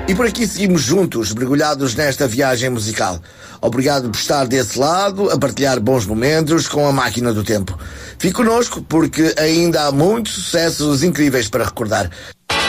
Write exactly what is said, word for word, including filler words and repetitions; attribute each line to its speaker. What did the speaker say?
Speaker 1: E por aqui seguimos juntos, mergulhados nesta viagem musical. Obrigado por estar desse lado, a partilhar bons momentos com a máquina do tempo. Fique connosco, porque ainda há muitos sucessos incríveis para recordar.